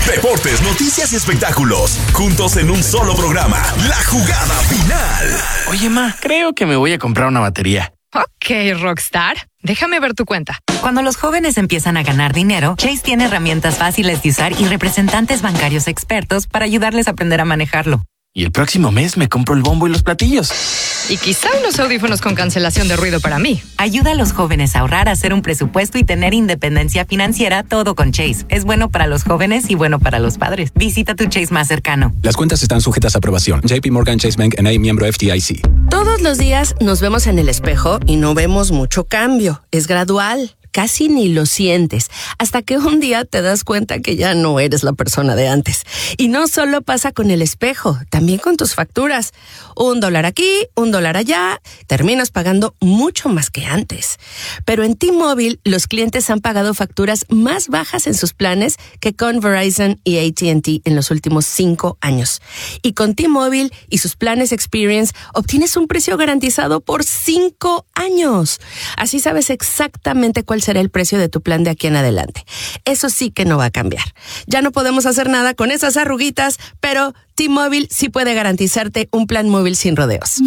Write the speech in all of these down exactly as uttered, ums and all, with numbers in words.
Deportes, noticias y espectáculos, juntos en un solo programa. La Jugada Final. Oye, ma, creo que me voy a comprar una batería. Ok, Rockstar. Déjame ver tu cuenta. Cuando los jóvenes empiezan a ganar dinero, Chase tiene herramientas fáciles de usar y representantes bancarios expertos para ayudarles a aprender a manejarlo. Y el próximo mes me compro el bombo y los platillos. Y quizá unos audífonos con cancelación de ruido para mí. Ayuda a los jóvenes a ahorrar, a hacer un presupuesto y tener independencia financiera, todo con Chase. Es bueno para los jóvenes y bueno para los padres. Visita tu Chase más cercano. Las cuentas están sujetas a aprobación. J P Morgan Chase Bank N A, miembro F D I C. Todos los días nos vemos en el espejo y no vemos mucho cambio. Es gradual. Casi ni lo sientes, hasta que un día te das cuenta que ya no eres la persona de antes. Y no solo pasa con el espejo, también con tus facturas. Un dólar aquí, un dólar allá, terminas pagando mucho más que antes. Pero en T-Mobile, los clientes han pagado facturas más bajas en sus planes que con Verizon y A T and T en los últimos cinco años. Y con T-Mobile y sus planes Experience, obtienes un precio garantizado por cinco años. Así sabes exactamente cuál será el precio de tu plan de aquí en adelante. Eso sí que no va a cambiar. Ya no podemos hacer nada con esas arruguitas, pero T-Mobile sí puede garantizarte un plan móvil sin rodeos.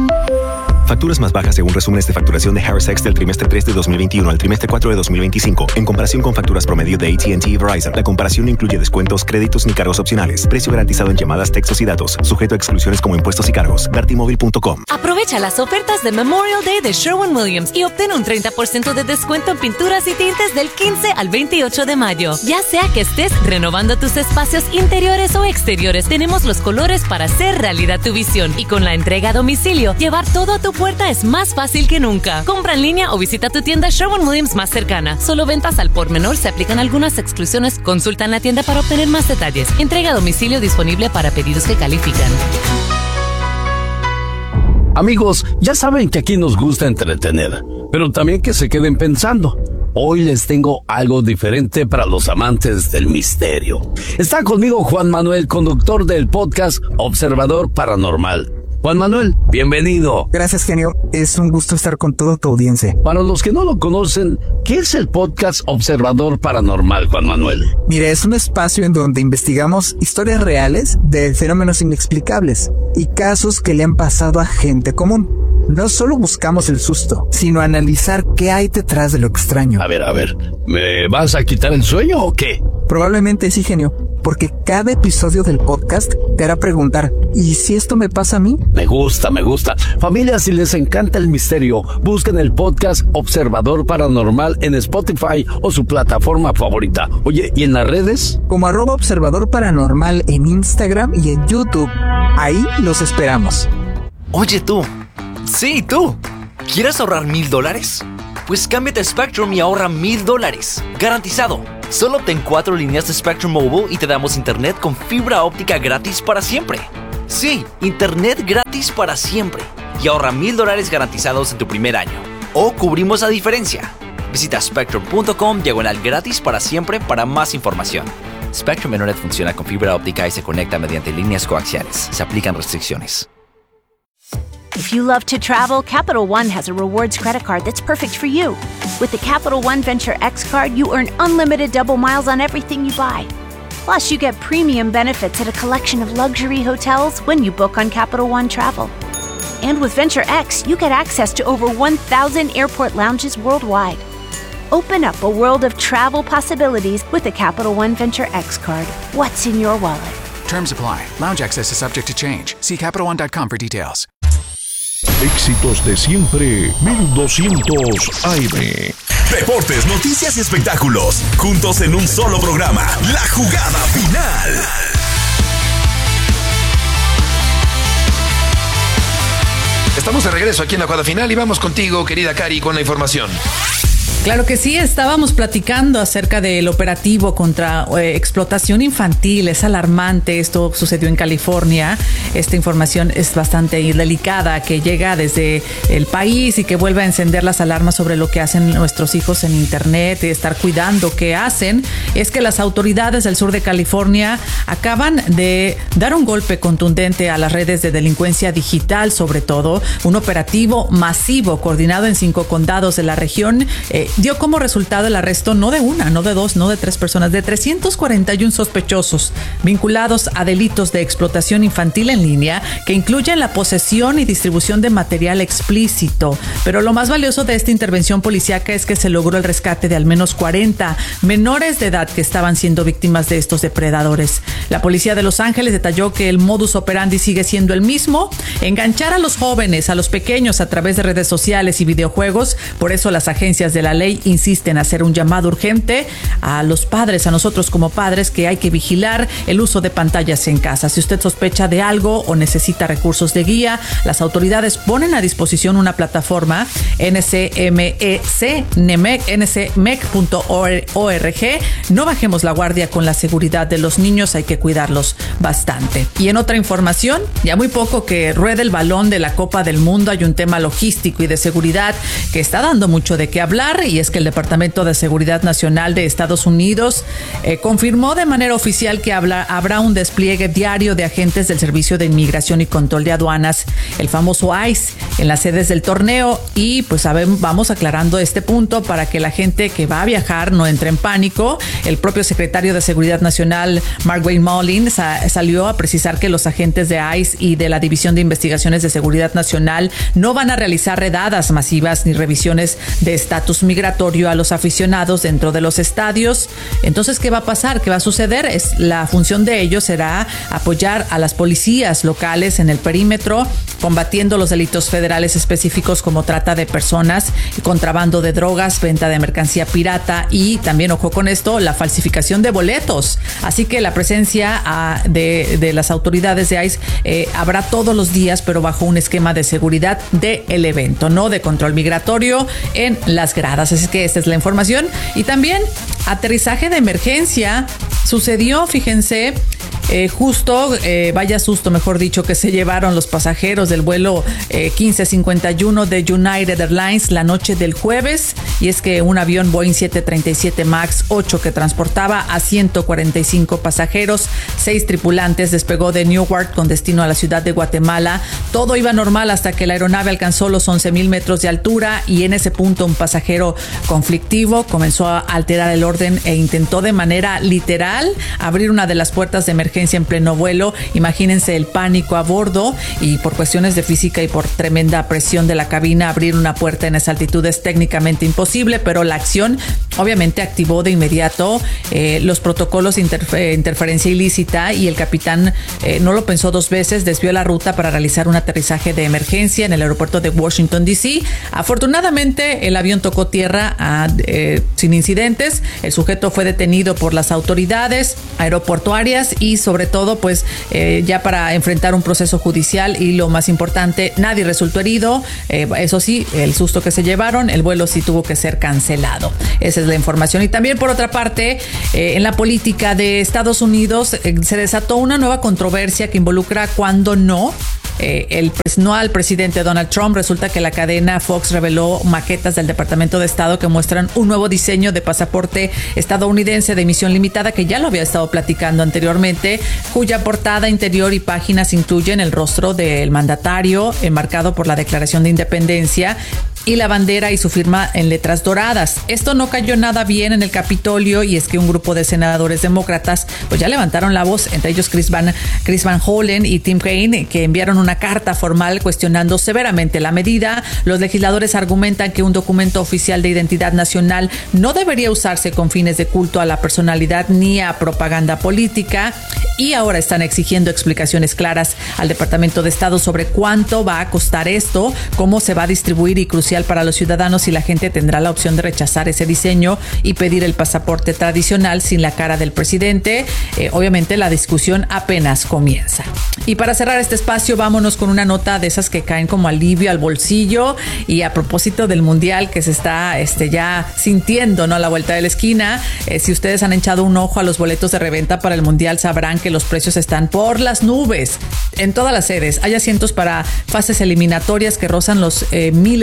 Facturas más bajas según resúmenes de facturación de Harris X del trimestre tres de dos mil veintiuno al trimestre cuatro de dos mil veinticinco, en comparación con facturas promedio de A T and T y Verizon. La comparación no incluye descuentos, créditos ni cargos opcionales. Precio garantizado en llamadas, textos y datos. Sujeto a exclusiones como impuestos y cargos. ver timóvil punto com. Aprovecha las ofertas de Memorial Day de Sherwin-Williams y obtén un treinta por ciento de descuento en pinturas y tintes del quince al veintiocho de mayo. Ya sea que estés renovando tus espacios interiores o exteriores, tenemos los colores para hacer realidad tu visión. Y con la entrega a domicilio, llevar todo a tu puerta es más fácil que nunca. Compra en línea o visita tu tienda Sherwin-Williams más cercana. Solo ventas al por menor, se aplican algunas exclusiones. Consulta en la tienda para obtener más detalles. Entrega a domicilio disponible para pedidos que califican. Amigos, ya saben que aquí nos gusta entretener, pero también que se queden pensando. Hoy les tengo algo diferente para los amantes del misterio. Está conmigo Juan Manuel, conductor del podcast Observador Paranormal. Juan Manuel, bienvenido. Gracias, genio. Es un gusto estar con toda tu audiencia. Para los que no lo conocen, ¿qué es el podcast Observador Paranormal, Juan Manuel? Mire, es un espacio en donde investigamos historias reales de fenómenos inexplicables y casos que le han pasado a gente común. No solo buscamos el susto, sino analizar qué hay detrás de lo extraño. A ver, a ver, ¿me vas a quitar el sueño o qué? Probablemente sí, genio, porque cada episodio del podcast te hará preguntar, ¿y si esto me pasa a mí? Me gusta, me gusta. Familia, si les encanta el misterio, busquen el podcast Observador Paranormal en Spotify o su plataforma favorita. Oye, ¿y en las redes? Como arroba Observador Paranormal en Instagram y en YouTube. Ahí los esperamos. Oye tú, sí tú, ¿quieres ahorrar mil dólares? Pues cámbiate a Spectrum y ahorra mil dólares. Garantizado. Solo obtén cuatro líneas de Spectrum Mobile y te damos internet con fibra óptica gratis para siempre. Sí, internet gratis para siempre. Y ahorra mil dólares garantizados en tu primer año. O cubrimos la diferencia. Visita spectrum punto com diagonal gratis para siempre para más información. Spectrum Internet funciona con fibra óptica y se conecta mediante líneas coaxiales. Se aplican restricciones. If you love to travel, Capital One has a rewards credit card that's perfect for you. With the Capital One Venture X card, you earn unlimited double miles on everything you buy. Plus, you get premium benefits at a collection of luxury hotels when you book on Capital One Travel. And with Venture X, you get access to over one thousand airport lounges worldwide. Open up a world of travel possibilities with the Capital One Venture X card. What's in your wallet? Terms apply. Lounge access is subject to change. See Capital One dot com for details. Éxitos de siempre, mil doscientos A M. Deportes, noticias y espectáculos, juntos en un solo programa. La Jugada Final. Estamos de regreso aquí en La Jugada Final y vamos contigo, querida Cari, con la información. Claro que sí, estábamos platicando acerca del operativo contra eh, explotación infantil. Es alarmante, esto sucedió en California. Esta información es bastante delicada, que llega desde el país y que vuelve a encender las alarmas sobre lo que hacen nuestros hijos en internet y estar cuidando qué hacen. Es que las autoridades del sur de California acaban de dar un golpe contundente a las redes de delincuencia digital, sobre todo un operativo masivo coordinado en cinco condados de la región eh, dio como resultado el arresto no de una, no de dos, no de tres personas, de trescientos cuarenta y uno sospechosos vinculados a delitos de explotación infantil en línea que incluyen la posesión y distribución de material explícito. Pero lo más valioso de esta intervención policíaca es que se logró el rescate de al menos cuarenta menores de edad que estaban siendo víctimas de estos depredadores. La policía de Los Ángeles detalló que el modus operandi sigue siendo el mismo: enganchar a los jóvenes, a los pequeños a través de redes sociales y videojuegos. Por eso las agencias de la ley insisten en hacer un llamado urgente a los padres, a nosotros como padres, que hay que vigilar el uso de pantallas en casa. Si usted sospecha de algo o necesita recursos de guía, las autoridades ponen a disposición una plataforma N C M E C, N M E C, N C M E C punto org. No bajemos la guardia con la seguridad de los niños, hay que cuidarlos bastante. Y en otra información, ya muy poco que ruede el balón de la Copa del Mundo, hay un tema logístico y de seguridad que está dando mucho de qué hablar, y es que el Departamento de Seguridad Nacional de Estados Unidos eh, confirmó de manera oficial que habla, habrá un despliegue diario de agentes del Servicio de Inmigración y Control de Aduanas, el famoso ICE, en las sedes del torneo. Y pues sabemos, vamos aclarando este punto para que la gente que va a viajar no entre en pánico. El propio secretario de Seguridad Nacional, Mark Wayne Mullin, sa- salió a precisar que los agentes de ICE y de la División de Investigaciones de Seguridad Nacional no van a realizar redadas masivas ni revisiones de estatus migratorio a los aficionados dentro de los estadios. Entonces, ¿qué va a pasar? ¿Qué va a suceder? Es la función de ellos será apoyar a las policías locales en el perímetro, combatiendo los delitos federales específicos como trata de personas, contrabando de drogas, venta de mercancía pirata y también, ojo con esto, la falsificación de boletos. Así que la presencia uh, de, de las autoridades de ICE eh, habrá todos los días, pero bajo un esquema de seguridad del evento, no de control migratorio en las gradas. Así que esta es la información. Y también aterrizaje de emergencia sucedió, fíjense, Eh, justo, eh, vaya susto, mejor dicho, que se llevaron los pasajeros del vuelo eh, quince cincuenta y uno de United Airlines la noche del jueves. Y es que un avión Boeing siete treinta y siete MAX ocho que transportaba a ciento cuarenta y cinco pasajeros, seis tripulantes, despegó de Newark con destino a la ciudad de Guatemala. Todo iba normal hasta que la aeronave alcanzó los once mil metros de altura, y en ese punto un pasajero conflictivo comenzó a alterar el orden e intentó de manera literal abrir una de las puertas de emergencia en pleno vuelo. Imagínense el pánico a bordo, y por cuestiones de física y por tremenda presión de la cabina, abrir una puerta en esa altitud es técnicamente imposible, pero la acción obviamente activó de inmediato eh, los protocolos de interfer- interferencia ilícita, y el capitán eh, no lo pensó dos veces, desvió la ruta para realizar un aterrizaje de emergencia en el aeropuerto de Washington, D C. Afortunadamente el avión tocó tierra a, eh, sin incidentes. El sujeto fue detenido por las autoridades aeroportuarias y sobre todo pues eh, ya para enfrentar un proceso judicial, y lo más importante, nadie resultó herido. Eh, eso sí, el susto que se llevaron, el vuelo sí tuvo que ser cancelado. Esa es la información. Y también, por otra parte, eh, en la política de Estados Unidos eh, se desató una nueva controversia que involucra cuando no Eh, el no al presidente Donald Trump. Resulta que la cadena Fox reveló maquetas del Departamento de Estado que muestran un nuevo diseño de pasaporte estadounidense de emisión limitada, que ya lo había estado platicando anteriormente, cuya portada, interior y páginas incluyen el rostro del mandatario enmarcado por la Declaración de Independencia y la bandera y su firma en letras doradas. Esto no cayó nada bien en el Capitolio, y es que un grupo de senadores demócratas pues ya levantaron la voz, entre ellos Chris Van, Chris Van Hollen y Tim Kaine, que enviaron una carta formal cuestionando severamente la medida. Los legisladores argumentan que un documento oficial de identidad nacional no debería usarse con fines de culto a la personalidad ni a propaganda política, y ahora están exigiendo explicaciones claras al Departamento de Estado sobre cuánto va a costar esto, cómo se va a distribuir y crucial para los ciudadanos si la gente tendrá la opción de rechazar ese diseño y pedir el pasaporte tradicional sin la cara del presidente. Eh, obviamente la discusión apenas comienza. Y para cerrar este espacio, vámonos con una nota de esas que caen como alivio al bolsillo, y a propósito del mundial que se está este, ya sintiendo, ¿no?, a la vuelta de la esquina. Eh, si ustedes han echado un ojo a los boletos de reventa para el mundial, sabrán que los precios están por las nubes en todas las sedes. Hay asientos para fases eliminatorias que rozan los eh, miles de dólares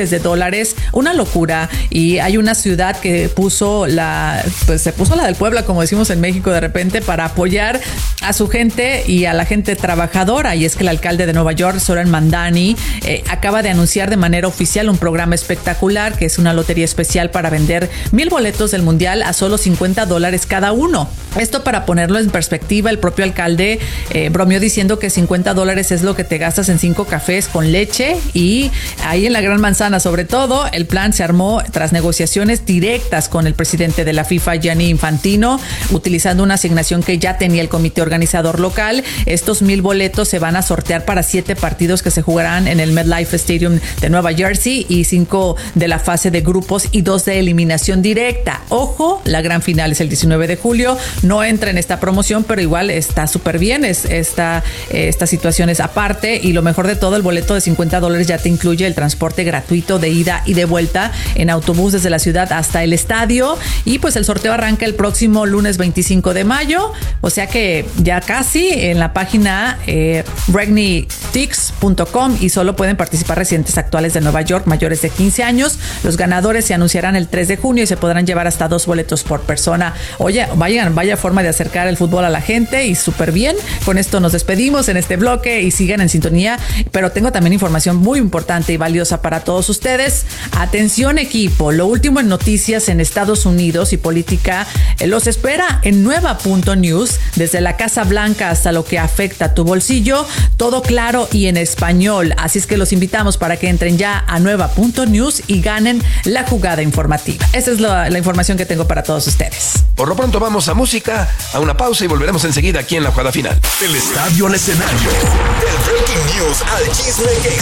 dólares, una locura. Y hay una ciudad que puso la, pues se puso la del Puebla, como decimos en México de repente, para apoyar a su gente y a la gente trabajadora. Y es que el alcalde de Nueva York, Zoran Mandani, eh, acaba de anunciar de manera oficial un programa espectacular que es una lotería especial para vender mil boletos del Mundial a solo cincuenta dólares cada uno. Esto, para ponerlo en perspectiva, el propio alcalde eh, bromeó diciendo que cincuenta dólares es lo que te gastas en cinco cafés con leche, y ahí en la Gran Manzana, sobre todo, el plan se armó tras negociaciones directas con el presidente de la FIFA, Gianni Infantino, utilizando una asignación que ya tenía el comité organizador local. Estos mil boletos se van a sortear para siete partidos que se jugarán en el MetLife Stadium de Nueva Jersey, y cinco de la fase de grupos y dos de eliminación directa. Ojo, la gran final es el diecinueve de julio. No entra en esta promoción, pero igual está súper bien. Es, esta, esta situación es aparte, y lo mejor de todo, el boleto de cincuenta dólares ya te incluye el transporte gratuito de ida y de vuelta en autobús desde la ciudad hasta el estadio. Y pues el sorteo arranca el próximo lunes veinticinco de mayo, o sea que ya casi. En la página eh, regney tix punto com, y solo pueden participar residentes actuales de Nueva York mayores de quince años. Los ganadores se anunciarán el tres de junio y se podrán llevar hasta dos boletos por persona. Oye, vayan, vaya forma de acercar el fútbol a la gente, y súper bien. Con esto nos despedimos en este bloque y sigan en sintonía, pero tengo también información muy importante y valiosa para todos ustedes. Atención, equipo, lo último en noticias en Estados Unidos y política eh, los espera en nueva punto news, desde la Casa Blanca hasta lo que afecta a tu bolsillo, todo claro y en español. Así es que los invitamos para que entren ya a nueva punto news y ganen la jugada informativa. Esa es la, la información que tengo para todos ustedes. Por lo pronto vamos a música, a una pausa, y volveremos enseguida aquí en la jugada final. Del estadio al escenario, del breaking news al chisme que